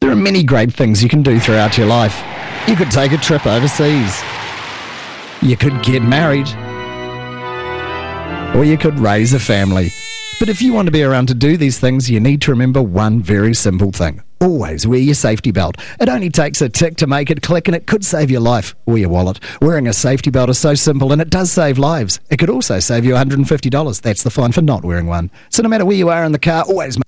There are many great things you can do throughout your life. You could take a trip overseas. You could get married. Or you could raise a family. But if you want to be around to do these things, you need to remember one very simple thing. Always wear your safety belt. It only takes a tick to make it click, and it could save your life or your wallet. Wearing a safety belt is so simple, and it does save lives. It could also save you $150. That's the fine for not wearing one. So no matter where you are in the car, always